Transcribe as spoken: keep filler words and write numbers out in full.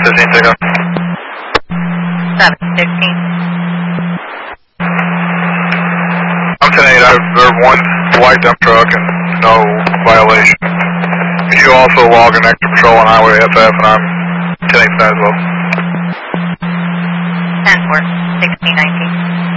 fifteen, take off. seven fifteen. I'm ten eight, I have one white dump truck and no violation. Could you also log an extra patrol on Highway F F, and I'm ten eight as well. ten four, sixteen nineteen.